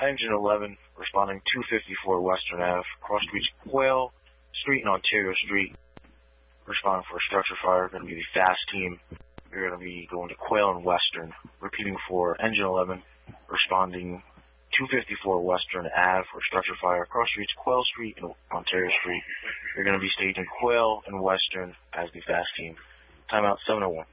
Engine 11 responding 254 Western Ave, cross streets Quail Street and Ontario Street. Responding for a structure fire, going to be the fast team. You're going to be going to Quail and Western. Repeating for Engine 11, responding 254 Western Ave for structure fire, cross streets Quail Street and Ontario Street. You're going to be staging Quail and Western as the fast team. Timeout 7:01.